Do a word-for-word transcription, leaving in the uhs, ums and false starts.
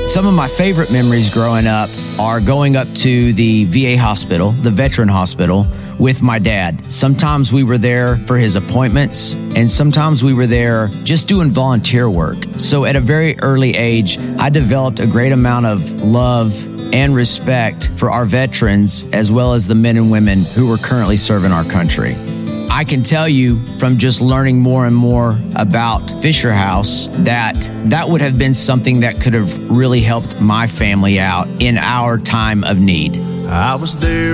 Some of my favorite memories growing up are going up to the V A hospital, the veteran hospital, with my dad. Sometimes we were there for his appointments, and sometimes we were there just doing volunteer work. So at a very early age, I developed a great amount of love and respect for our veterans, as well as the men and women who are currently serving our country. I can tell you from just learning more and more about Fisher House that that would have been something that could have really helped my family out in our time of need. I was there.